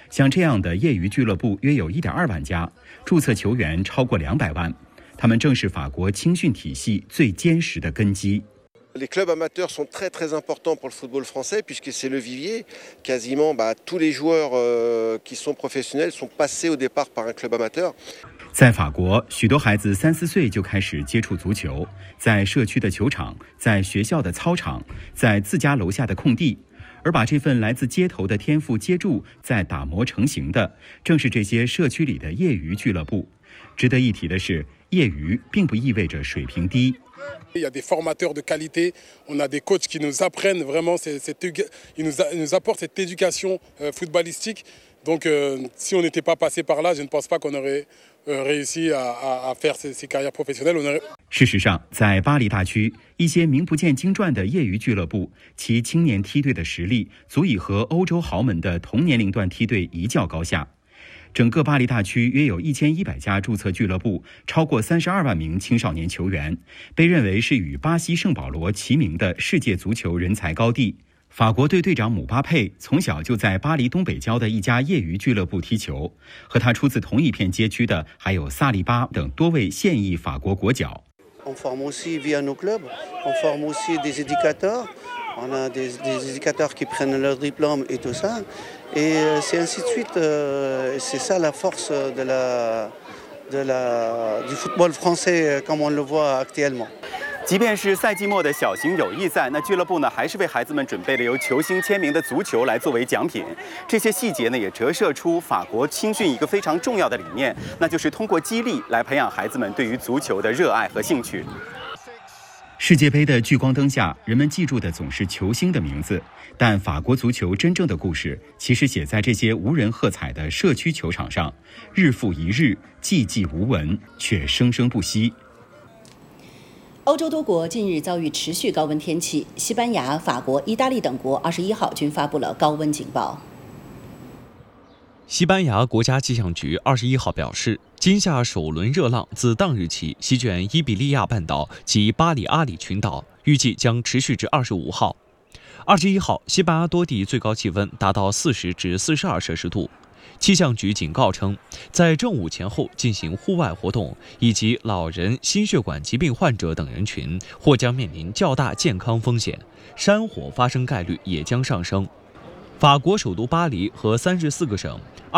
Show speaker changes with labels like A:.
A: 像这样的业余俱乐部约有1.2万家，注册球员超过200万，他们正是法国青训体系最坚实的根基。
B: Les clubs amateurs sont très très importants pour le football français puisque c'est le vivier. Quasiment tous les joueurs qui sont professionnels sont passés au départ par un club amateur.
A: 在法国，许多孩子3、4岁就开始接触足球，在社区的球场，在学校的操场，在自家楼下的空地。而把这份来自街头的天赋接住，再打磨成型的，正是这些社区里的业余俱乐部。值得一提的是，业余并不意味着水平低。
C: Il y a des formateurs de qualité, on a des coachs qui nous apprennent vraiment, ils nous apportent cette éducation footballistique. Donc si on n'était pas passé par là, je ne pense pas qu'on aurait réussi à faire ces carrières professionnelles.
A: 事实上，在巴黎大区，一些名不见经传的业余俱乐部，其青年梯队的实力足以和欧洲豪门的同年龄段梯队一较高下。整个巴黎大区约有1100家注册俱乐部，超过32万名青少年球员，被认为是与巴西圣保罗齐名的世界足球人才高地。法国队队长姆巴佩从小就在巴黎东北郊的一家业余俱乐部踢球，和他出自同一片街区的还有萨利巴等多位现役法国国脚。
D: On forme aussi via nos clubs, on forme aussi des éducateurs, on a des éducateurs qui prennent leur diplôme et tout ça, et c'est ainsi de suite. C'est ça la force du football français comme on le voit actuellement.
A: 即便是赛季末的小型友谊赛，那俱乐部呢还是为孩子们准备了由球星签名的足球来作为奖品。这些细节呢也折射出法国青训一个非常重要的理念，那就是通过激励来培养孩子们对于足球的热爱和兴趣。世界杯的聚光灯下，人们记住的总是球星的名字，但法国足球真正的故事其实写在这些无人喝彩的社区球场上，日复一日，寂寂无闻，却生生不息。
E: 欧洲多国近日遭遇持续高温天气，西班牙、法国、意大利等国21号均发布了高温警报。
F: 西班牙国家气象局21号表示，今夏首轮热浪自当日起席卷伊比利亚半岛及巴里阿里群岛，预计将持续至25号。21号，西班牙多地最高气温达到40至42摄氏度。气象局警告称，在正午前后进行户外活动以及老人、心血管疾病患者等人群或将面临较大健康风险，山火发生概率也将上升。法国首都巴黎和34个省